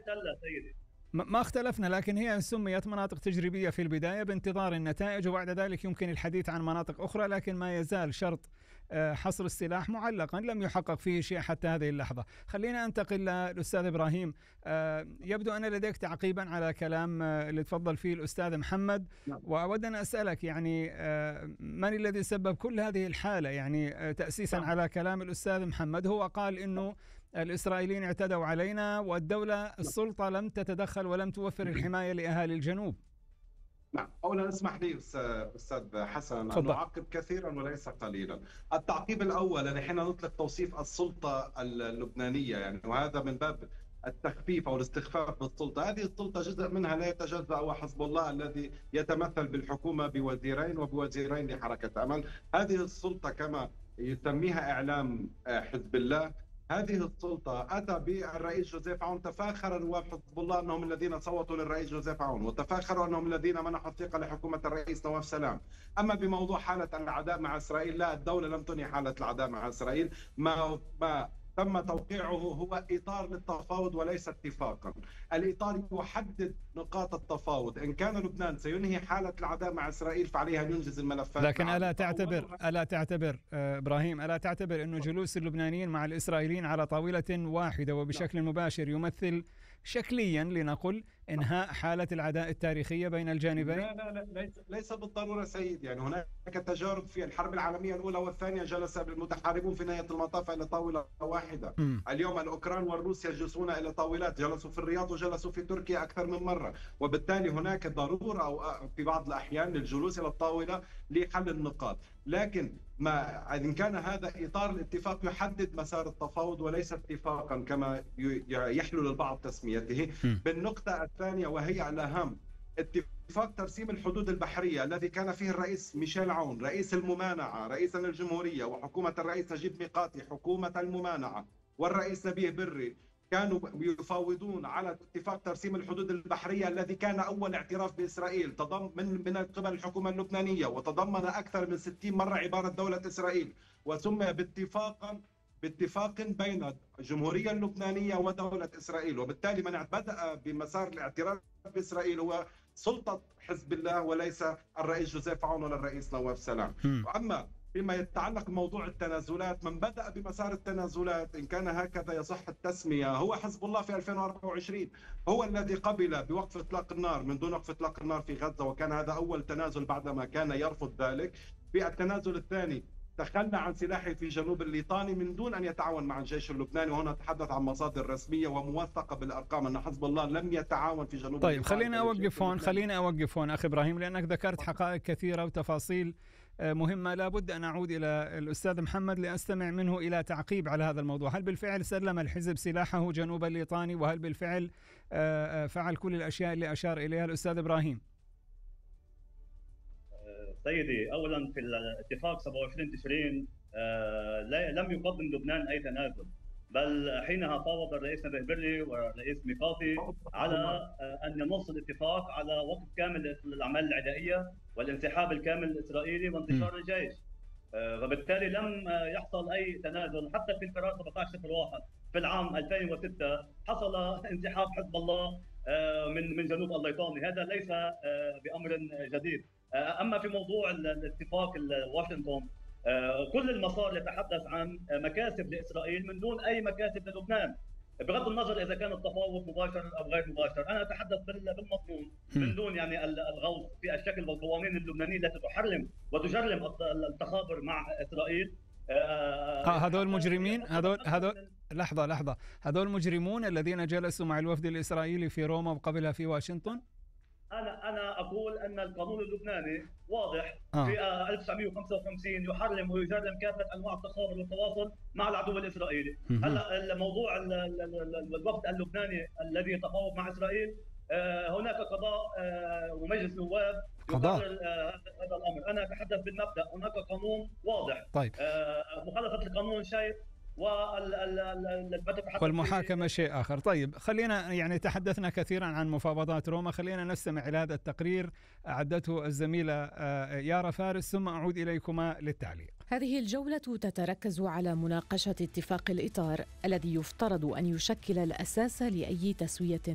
محتلة سيدي. ما اختلفنا، لكن هي سميت مناطق تجريبية في البداية بانتظار النتائج، وبعد ذلك يمكن الحديث عن مناطق أخرى، لكن ما يزال شرط حصر السلاح معلقا لم يحقق فيه شيء حتى هذه اللحظة. خلينا أنتقل للأستاذ إبراهيم. يبدو أن لديك تعقيبا على كلام اللي تفضل فيه الأستاذ محمد، وأود أن أسألك يعني من الذي سبب كل هذه الحالة؟ يعني تأسيسا على كلام الأستاذ محمد، هو قال إنه الإسرائيليين اعتدوا علينا والدولة السلطة لم تتدخل ولم توفر الحماية لأهالي الجنوب. نعم، أولا اسمح لي أستاذ حسن أن نعقب كثيرا وليس قليلا. التعقيب الأول، نحن نطلق توصيف السلطة اللبنانية يعني، وهذا من باب التخفيف أو الاستخفاف بالسلطة. هذه السلطة جزء منها لا يتجزأ هو حزب الله الذي يتمثل بالحكومة بوزيرين وبوزيرين لحركة أمل. هذه السلطة كما يسميها إعلام حزب الله، هذه السلطة أتى بالرئيس جوزيف عون. تفاخر نواب حزب الله أنهم الذين صوتوا للرئيس جوزيف عون، وتفاخروا أنهم الذين منحوا الثقة لحكومة الرئيس نواف سلام. أما بموضوع حالة العداء مع إسرائيل، لا، الدولة لم تنهي حالة العداء مع إسرائيل. ما تم توقيعه هو إطار للتفاوض وليس اتفاقا. الإطار يحدد نقاط التفاوض. إن كان لبنان سينهي حالة العداء مع إسرائيل فعليها أن ينجز الملفات. لكن ألا تعتبر إبراهيم، ألا تعتبر أنه جلوس اللبنانيين مع الإسرائيليين على طاولة واحدة وبشكل مباشر يمثل شكليا لنقل إنهاء حالة العداء التاريخية بين الجانبين؟ لا ليس بالضرورة سيد. يعني هناك تجارب في الحرب العالمية الأولى والثانية جلس المتحاربون في نهاية المطاف إلى طاولة واحدة. اليوم الأوكران والروس يجلسون إلى طاولات، جلسوا في الرياض وجلسوا في تركيا أكثر من مرة، وبالتالي هناك ضرورة أو في بعض الأحيان للجلوس إلى الطاولة لحل النقاط. لكن ما إن كان هذا إطار الاتفاق يحدد مسار التفاوض وليس اتفاقا كما يحلو للبعض تسميته. بالنقطة الثانية وهي الأهم، اتفاق ترسيم الحدود البحرية الذي كان فيه الرئيس ميشيل عون رئيس الممانعة رئيسا للجمهورية، وحكومة الرئيس نجيب ميقاتي حكومة الممانعة، والرئيس نبيه بري، كانوا يفاوضون على اتفاق ترسيم الحدود البحرية الذي كان أول اعتراف بإسرائيل من قبل الحكومة اللبنانية، وتضمن أكثر من 60 مرة عبارة دولة إسرائيل، وسمي باتفاق بين الجمهورية اللبنانية ودولة إسرائيل. وبالتالي من بدأ بمسار الاعتراف بإسرائيل هو سلطة حزب الله وليس الرئيس جوزيف عون ولا الرئيس نواف سلام. أما فيما يتعلق بموضوع التنازلات، من بدأ بمسار التنازلات إن كان هكذا يصح التسمية هو حزب الله في 2024. هو الذي قبل بوقف إطلاق النار من دون وقف إطلاق النار في غزة، وكان هذا أول تنازل بعدما كان يرفض ذلك. في التنازل الثاني تخلى عن سلاحه في جنوب الليطاني من دون أن يتعاون مع الجيش اللبناني، وهنا نتحدث عن مصادر رسمية وموثقة بالأرقام أن حزب الله لم يتعاون في جنوب الليطاني. خليني أوقف هون أخي إبراهيم، لأنك ذكرت حقائق كثيرة وتفاصيل مهمة. لابد أن أعود إلى الأستاذ محمد لأستمع منه إلى تعقيب على هذا الموضوع. هل بالفعل سلم الحزب سلاحه جنوب الليطاني؟ وهل بالفعل فعل كل الأشياء اللي أشار إليها الأستاذ إبراهيم؟ سيدي، أولا في الاتفاق 27 تشرين لم يقدم لبنان أي تنازل، بل حينها فاوض الرئيس نبيه بري والرئيس ميقاتي على أن ينص الاتفاق على وقف كامل للأعمال العدائية والانسحاب الكامل الإسرائيلي وانتشار الجيش. وبالتالي لم يحصل أي تنازل. حتى في القرار 1701 في العام 2006 حصل انسحاب حزب الله من جنوب الليطاني. هذا ليس بأمر جديد. أما في موضوع الاتفاق واشنطن، كل المسار يتحدث عن مكاسب لإسرائيل من دون أي مكاسب للبنان، بغض النظر إذا كان التفاوض مباشر أو غير مباشر. أنا أتحدث بالمضمون من دون يعني الغوص في الشكل والقوانين اللبنانية التي تحرم وتجرم التخابر مع إسرائيل. هذول المجرمين، لحظة، هذول المجرمون الذين جلسوا مع الوفد الإسرائيلي في روما وقبلها في واشنطن. أنا أقول أن القانون اللبناني واضح في 1955 يحرم ويجرم كافة أنواع التخابر والتواصل مع العدو الإسرائيلي. هلا موضوع الوفد اللبناني الذي يتفاوض مع إسرائيل، هناك قضاء ومجلس نواب يقرر هذا الأمر. أنا أتحدث بالمبدأ، هناك قانون واضح. طيب. مخالفة القانون شيء والمحاكمة شيء آخر. طيب، خلينا يعني تحدثنا كثيرا عن مفاوضات روما، خلينا نستمع إلى هذا التقرير أعدته الزميلة يارا فارس، ثم أعود إليكما للتعليق. هذه الجولة تتركز على مناقشة اتفاق الإطار الذي يفترض أن يشكل الأساس لأي تسوية